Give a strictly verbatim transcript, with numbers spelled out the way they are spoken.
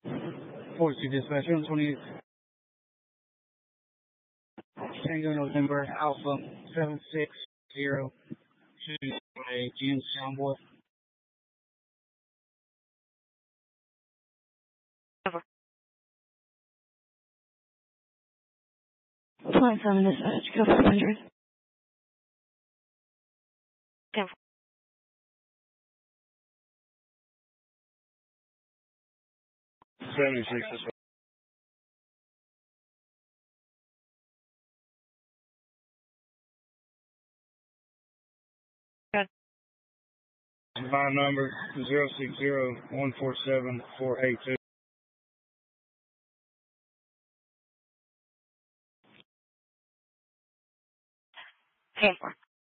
forty-two dispatcher on twenty-eight. Tango November Alpha seven six zero two a G M Soundboy. Over. twenty-seven dispatch, go five hundred. ten. seventy-six dispatch. Good. My number zero six zero one four seven four eight two. ten four.